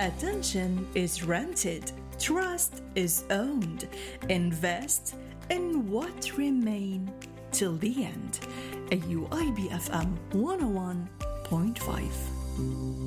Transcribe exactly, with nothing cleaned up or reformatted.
Attention is rented. Trust is owned. Invest in what remain till the end. A U I B F M one oh one point five.